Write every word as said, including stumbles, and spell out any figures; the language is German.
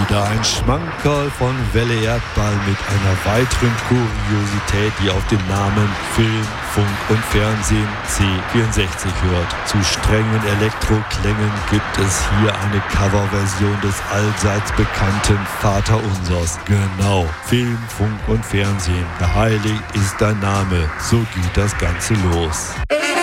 Oder ein Schmankerl von Welle Erdball mit einer weiteren Kuriosität, die auf den Namen Film, Funk und Fernsehen C vierundsechzig hört. Zu strengen Elektroklängen gibt es hier eine Coverversion des allseits bekannten Vaterunsers. Genau, Film, Funk und Fernsehen. Geheiligt ist dein Name. So geht das Ganze los.